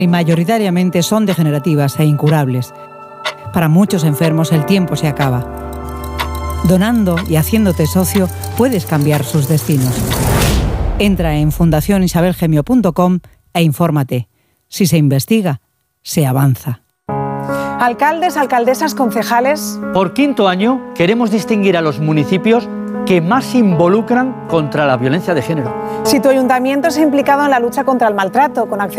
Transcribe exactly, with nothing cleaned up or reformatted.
y mayoritariamente son degenerativas e incurables. Para muchos enfermos el tiempo se acaba. Donando y haciéndote socio puedes cambiar sus destinos. Entra en fundación isabel gemio punto com e infórmate. Si se investiga, se avanza. Alcaldes, alcaldesas, concejales. Por quinto año queremos distinguir a los municipios que más se involucran contra la violencia de género. Si tu ayuntamiento se ha implicado en la lucha contra el maltrato, con acciones